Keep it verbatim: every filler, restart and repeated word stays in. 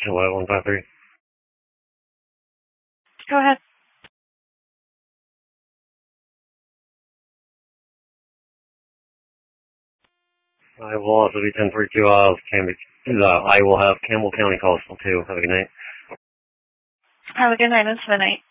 July one five three. Go ahead. I will also be ten forty-two. I'll Cambridge. Uh, I will have Campbell County Coastal too. Have a good night. Have a good night. It's midnight.